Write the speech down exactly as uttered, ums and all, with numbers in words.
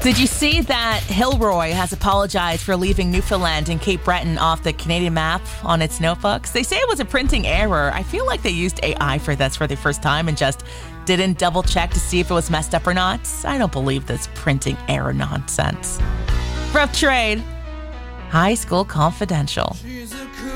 Did you see that Hilroy has apologized for leaving Newfoundland and Cape Breton off the Canadian map on its notebooks? They say it was a printing error. I feel like they used A I for this for the first time and just didn't double check to see if it was messed up or not. I don't believe this printing error nonsense. Rough Trade, High School Confidential.